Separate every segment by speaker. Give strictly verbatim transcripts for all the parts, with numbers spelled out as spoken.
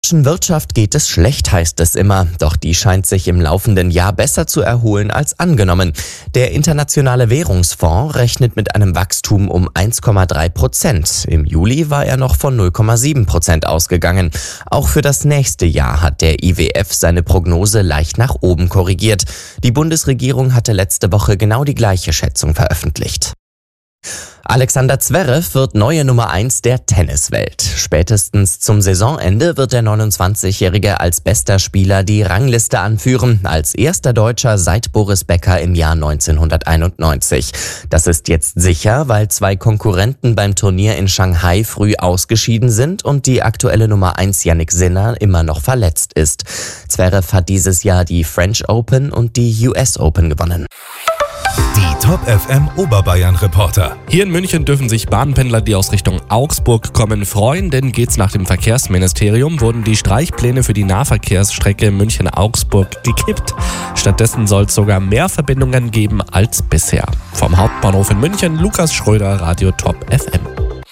Speaker 1: Der deutschen Wirtschaft geht es schlecht, heißt es immer. Doch die scheint sich im laufenden Jahr besser zu erholen als angenommen. Der Internationale Währungsfonds rechnet mit einem Wachstum um eins Komma drei Prozent. Im Juli war er noch von null Komma sieben Prozent ausgegangen. Auch für das nächste Jahr hat der I W F seine Prognose leicht nach oben korrigiert. Die Bundesregierung hatte letzte Woche genau die gleiche Schätzung veröffentlicht. Alexander Zverev wird neue Nummer eins der Tenniswelt. Spätestens zum Saisonende wird der neunundzwanzigjährige als bester Spieler die Rangliste anführen, als erster Deutscher seit Boris Becker im Jahr neunzehnhunderteinundneunzig. Das ist jetzt sicher, weil zwei Konkurrenten beim Turnier in Shanghai früh ausgeschieden sind und die aktuelle Nummer eins Jannik Sinner immer noch verletzt ist. Zverev hat dieses Jahr die French Open und die U S Open gewonnen.
Speaker 2: Die Top F M Oberbayern-Reporter.
Speaker 3: Hier in München dürfen sich Bahnpendler, die aus Richtung Augsburg kommen, freuen, denn geht's nach dem Verkehrsministerium, wurden die Streichpläne für die Nahverkehrsstrecke München-Augsburg gekippt. Stattdessen soll es sogar mehr Verbindungen geben als bisher. Vom Hauptbahnhof in München, Lukas Schröder, Radio Top F M.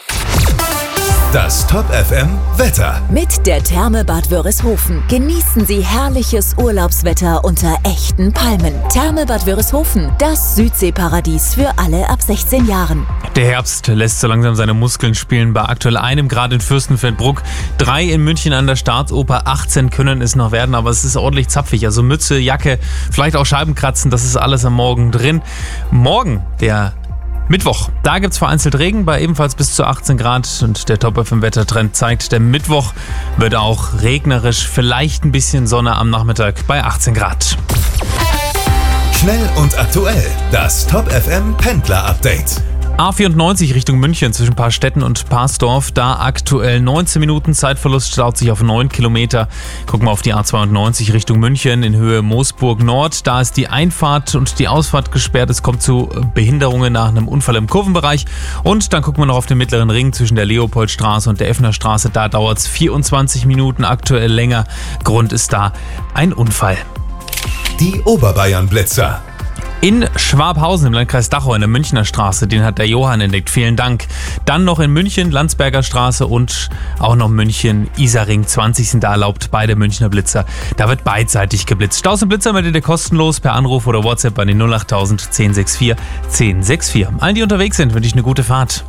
Speaker 2: Das Top F M Wetter.
Speaker 4: Mit der Therme Bad Wörishofen genießen Sie herrliches Urlaubswetter unter echten Palmen. Therme Bad Wörishofen, das Südseeparadies für alle ab sechzehn Jahren.
Speaker 5: Der Herbst lässt so langsam seine Muskeln spielen. Bei aktuell einem Grad in Fürstenfeldbruck, drei in München an der Staatsoper, achtzehn können es noch werden, aber es ist ordentlich zapfig. Also Mütze, Jacke, vielleicht auch Scheibenkratzen, das ist alles am Morgen drin. Morgen, der Mittwoch, da gibt's vereinzelt Regen bei ebenfalls bis zu achtzehn Grad und der Top F M Wettertrend zeigt, der Mittwoch wird auch regnerisch, vielleicht ein bisschen Sonne am Nachmittag bei achtzehn Grad.
Speaker 2: Schnell und aktuell, das Top F M Pendler Update.
Speaker 5: A vierundneunzig Richtung München zwischen Paarstetten und Parsdorf, da aktuell neunzehn Minuten Zeitverlust, staut sich auf neun Kilometer. Gucken wir auf die A zweiundneunzig Richtung München in Höhe Moosburg Nord, da ist die Einfahrt und die Ausfahrt gesperrt, es kommt zu Behinderungen nach einem Unfall im Kurvenbereich. Und dann gucken wir noch auf den mittleren Ring zwischen der Leopoldstraße und der Effnerstraße, da dauert es vierundzwanzig Minuten aktuell länger. Grund ist da ein Unfall.
Speaker 2: Die Oberbayern-Blitzer.
Speaker 5: In Schwabhausen im Landkreis Dachau in der Münchner Straße, den hat der Johann entdeckt. Vielen Dank. Dann noch in München, Landsberger Straße und auch noch München, Isarring zwanzig sind da erlaubt, beide Münchner Blitzer. Da wird beidseitig geblitzt. Staus und Blitzer meldet ihr kostenlos per Anruf oder WhatsApp an die null acht null null eins null sechs vier eins null sechs vier. Allen, die unterwegs sind, wünsche ich eine gute Fahrt.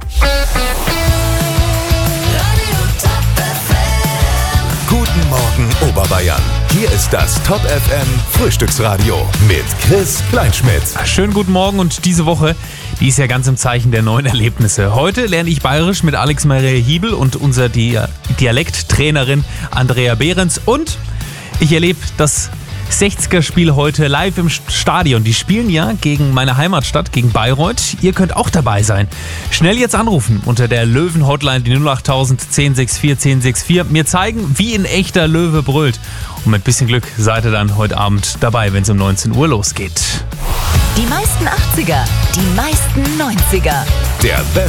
Speaker 2: Guten Morgen Oberbayern. Hier ist das Top F M Frühstücksradio mit Chris Kleinschmidt.
Speaker 5: Schönen guten Morgen und diese Woche, die ist ja ganz im Zeichen der neuen Erlebnisse. Heute lerne ich Bayerisch mit Alex Maria Hiebel und unserer Dia- Dialekttrainerin Andrea Behrens und ich erlebe das sechziger-Spiel heute live im Stadion. Die spielen ja gegen meine Heimatstadt, gegen Bayreuth. Ihr könnt auch dabei sein. Schnell jetzt anrufen unter der Löwen-Hotline, die null acht null null eins null sechs vier eins null sechs vier. Mir zeigen, wie ein echter Löwe brüllt. Und mit bisschen Glück seid ihr dann heute Abend dabei, wenn es um neunzehn Uhr losgeht.
Speaker 4: Die meisten achtziger, die meisten neunziger.
Speaker 2: Der beste